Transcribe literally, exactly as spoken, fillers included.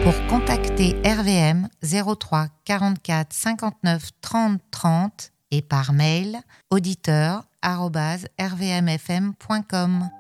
Pour contacter R V M, zéro trois quarante-quatre cinquante-neuf trente trente et par mail auditeur arobase r v m f m point com.